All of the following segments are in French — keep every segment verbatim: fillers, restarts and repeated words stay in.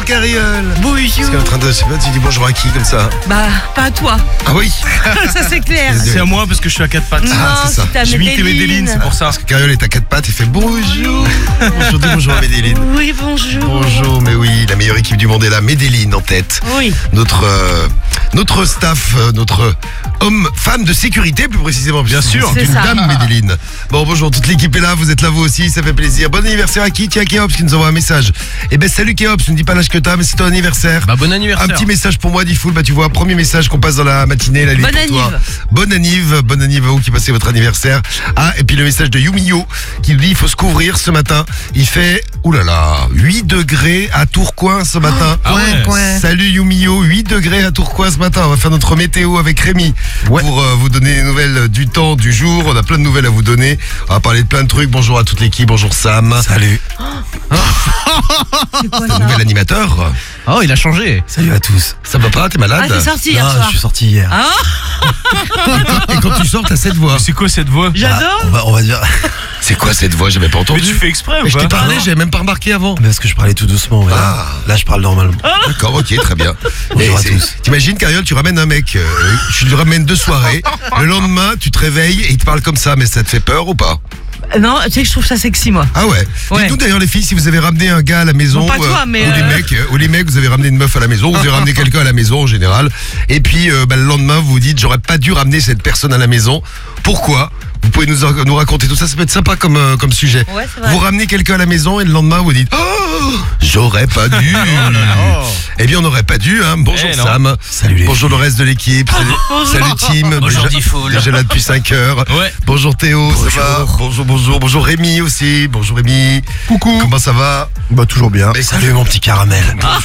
Carriole. Bonjour. Parce qu'elle est en train de, je sais pas, tu dis bonjour à qui comme ça? Bah, pas à toi. Ah oui. Ça c'est clair. C'est à moi parce que je suis à quatre pattes. Non, Ah, c'est ça. c'est à J'ai mis Médéline, c'est pour ça. Carriole est à quatre pattes et fait bonjour. Bonjour, dis bonjour à Médéline. Oui, bonjour. Bonjour, mais oui, la meilleure équipe du monde est là, Médéline en tête. Oui. Notre, euh, notre staff, euh, notre homme, femme de sécurité plus précisément. Bien sûr. C'est C'est une ça. dame, Médéline. Bon, bonjour, toute l'équipe est là, vous êtes là vous aussi, ça fait plaisir. Bon anniversaire à qui? Tiens, Kéops qui nous envoie un message. Eh ben salut Kéops, ne dis pas l'âge que t'as, mais c'est ton anniversaire. Bah bon anniversaire. Un petit message pour moi, Diffoul. Bah tu vois, premier message qu'on passe dans la matinée, la Bonne pour toi. anniv. Bonne anniv, bonne anniv à vous qui passez votre anniversaire. Ah, et puis le message de Yumio qui nous dit il faut se couvrir ce matin. Il fait, oulala, huit degrés à Tourcoing ce matin. Ah ouais. Salut Yumio, huit degrés à Tourcoing ce matin. On va faire notre météo avec Rémi Ouais. pour euh, vous donner des nouvelles du temps, du jour. On a plein de nouvelles à vous donner. On va parler de plein de trucs. Bonjour à toute l'équipe, bonjour Sam. Salut. C'est quoi C'est un ça? nouvel animateur. Oh, il a changé. Salut à tous. Ça va pas, t'es malade? Ah, t'es sorti hier Non, soir. je suis sorti hier. Ah, Et quand tu sors, t'as cette voix. C'est quoi cette voix? Ah, j'adore. on, va, on va dire. C'est quoi cette voix? J'avais pas entendu. Mais tu fais exprès ou Mais je pas? t'ai parlé, j'avais même pas remarqué avant. Mais parce que je parlais tout doucement. Mais là, Ah. là, je parle normalement. D'accord, ok, très bien. Bonjour Et à c'est- tous. T'imagines, Carriole, tu ramènes un mec, euh, tu lui ramènes deux soirées, le lendemain, tu te réveilles et il te parle comme ça, mais ça te fait peur ou pas? Non, tu sais que je trouve ça sexy, moi. Ah ouais. Ouais. Dites-nous d'ailleurs les filles, si vous avez ramené un gars à la maison, Bon, pas toi, mais, ou les euh, mecs, euh, ou les mecs, vous avez ramené une meuf à la maison, ou vous avez ramené quelqu'un à la maison en général, et puis euh, bah, le lendemain, vous vous dites, j'aurais pas dû ramener cette personne à la maison. Pourquoi? Vous pouvez nous, nous raconter tout ça, ça peut être sympa comme, euh, comme sujet. Ouais, c'est vrai. Vous ramenez quelqu'un à la maison et le lendemain, vous dites, oh, j'aurais pas dû. Eh bien, on n'aurait pas dû, hein. Bonjour Eh non. Sam. Salut les Bonjour le reste de l'équipe. Salut, Bonjour. salut Tim. Bonjour Déjà- Diffoul. Déjà là depuis cinq heures. Ouais. Bonjour Théo, ça va? Bonjour, bonjour. Bonjour Rémi aussi. Bonjour Rémi. Coucou. Comment ça va? Bah, toujours bien. Mais Salut mon petit caramel.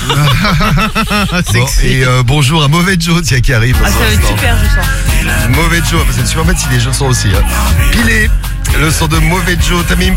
Bon, et euh, bonjour à Mauvais Joe, tiens, qui arrive. Ah, ça va être super, je sens. Mauvais Joe, c'est une super matinée, je le sens aussi. Hein. Pilé, le son de Mauvais Joe. T'as mis une